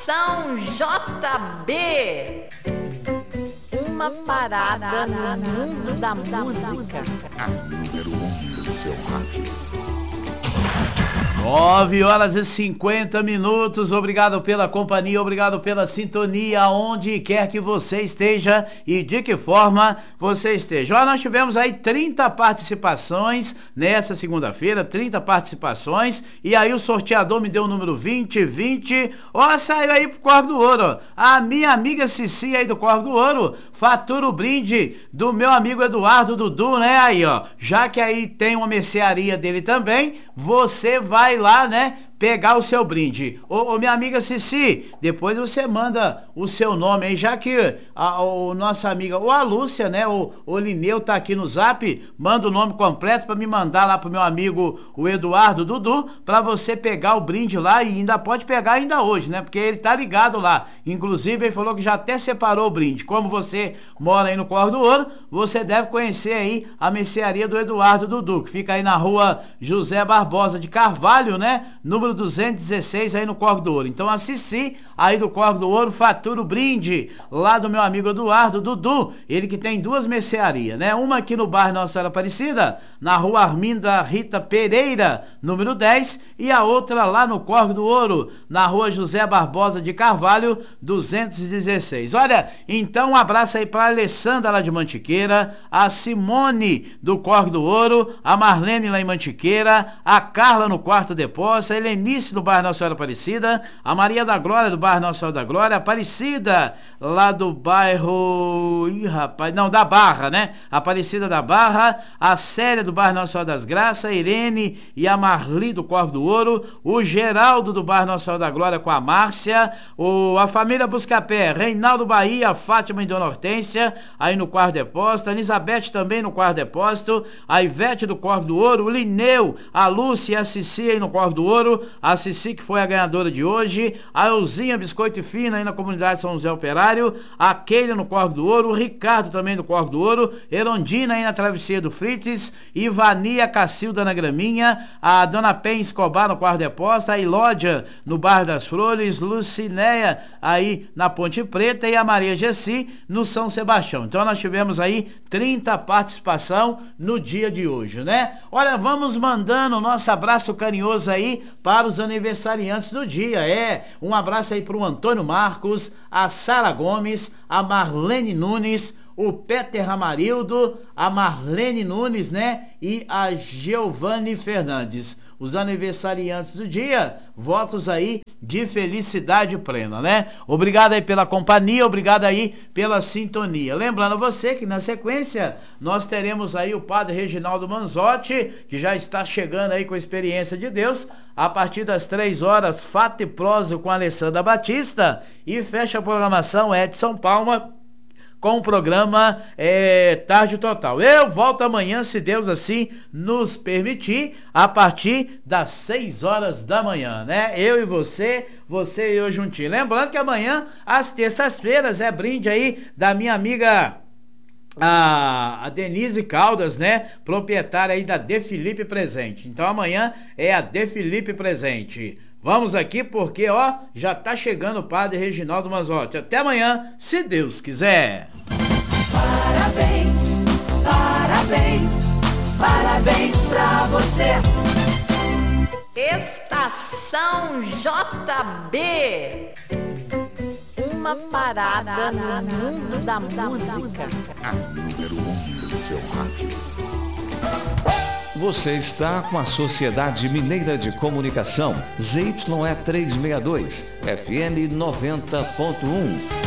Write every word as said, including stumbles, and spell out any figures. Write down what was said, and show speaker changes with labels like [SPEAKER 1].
[SPEAKER 1] Estação J B. Uma parada no mundo da música.
[SPEAKER 2] A número um do seu rádio.
[SPEAKER 3] nove horas e cinquenta minutos, obrigado pela companhia, obrigado pela sintonia, onde quer que você esteja e de que forma você esteja. Ó, nós tivemos aí trinta participações nessa segunda-feira, trinta participações, e aí o sorteador me deu o número vinte, vinte, ó, saiu aí pro Corvo do Ouro, ó. A minha amiga Cici aí do Corvo do Ouro, fatura o brinde do meu amigo Eduardo Dudu, né, aí ó, já que aí tem uma mercearia dele também, você vai lá, né, pegar o seu brinde. Ô, ô minha amiga Cici, depois você manda o seu nome aí, já que a, o nossa amiga, ou a Lúcia, né, o, o Lineu tá aqui no zap, manda o nome completo pra me mandar lá pro meu amigo, o Eduardo Dudu, pra você pegar o brinde lá, e ainda pode pegar ainda hoje, né, porque ele tá ligado lá. Inclusive, ele falou que já até separou o brinde. Como você mora aí no Corvo do Ouro, você deve conhecer aí a mercearia do Eduardo Dudu, que fica aí na rua José Barbosa de Carvalho, né, número duzentos e dezesseis aí no Corvo do Ouro. Então a Cici aí do Corvo do Ouro fatura o brinde lá do meu amigo Eduardo Dudu, ele que tem duas mercearias, né? Uma aqui no bairro Nossa Senhora Aparecida, na rua Arminda Rita Pereira, número dez, e a outra lá no Corvo do Ouro, na rua José Barbosa de Carvalho, duzentos e dezesseis. Olha, então um abraço aí para a Alessandra lá de Mantiqueira, a Simone do Corvo do Ouro, a Marlene lá em Mantiqueira, a Carla no Quarto Depósito, a Helenice do bairro Nossa Senhora Aparecida, a Maria da Glória do bairro Nossa Senhora da Glória, a Aparecida lá do bairro, ih rapaz, não, da Barra, né? Aparecida da Barra, a Célia do bairro Nossa Senhora das Graças, a Irene e a Marli do Corvo do Ouro, o Geraldo do bairro Nossa Senhora da Glória com a Márcia, o, a família Buscapé, Reinaldo Bahia, a Fátima e Dona Hortência, aí no Quarto Depósito, a Elizabeth também no Quarto Depósito, a Ivete do Corvo do Ouro, o Lineu, a Lúcia e a Cici aí no Corvo do Ouro, a Cici que foi a ganhadora de hoje, a Elzinha Biscoito e Fina aí na comunidade São José Operário, a Keila no Corvo do Ouro, o Ricardo também no Corvo do Ouro, Erondina aí na Travessia do Frites, Ivania Cacilda na Graminha, a Dona Pen Escobar no Quarto Depósito, a Ilódia no Bairro das Flores, Lucinéia aí na Ponte Preta e a Maria Gessi no São Sebastião. Então nós tivemos aí trinta participação no dia de hoje, né? Olha, vamos mandando o nosso abraço carinhoso aí para os aniversariantes do dia. É, um abraço aí para o Antônio Marcos, a Sara Gomes, a Marlene Nunes, o Peter Amarildo, a Marlene Nunes, né? E a Giovanni Fernandes. Os aniversariantes do dia, votos aí de felicidade plena, né? Obrigado aí pela companhia, obrigado aí pela sintonia. Lembrando a você que na sequência nós teremos aí o padre Reginaldo Manzotti, que já está chegando aí com a experiência de Deus, a partir das três horas, Fato e Prosa com a Alessandra Batista, e fecha a programação Edson Palma com o programa é, Tarde Total. Eu volto amanhã, se Deus assim nos permitir, a partir das seis horas da manhã, né? Eu e você, você e eu juntinho. Lembrando que amanhã, às terças-feiras, é brinde aí da minha amiga A, a Denise Caldas, né? Proprietária aí da De Felipe Presente. Então amanhã é a De Felipe Presente. Vamos aqui porque, ó, já tá chegando o padre Reginaldo Manzotti. Até amanhã, se Deus quiser.
[SPEAKER 1] Parabéns, parabéns, parabéns pra você. Estação J B. Uma parada no mundo da música.
[SPEAKER 2] A número um do seu rádio.
[SPEAKER 4] Você está com a Sociedade Mineira de Comunicação, Z Y E trezentos e sessenta e dois, F M noventa ponto um.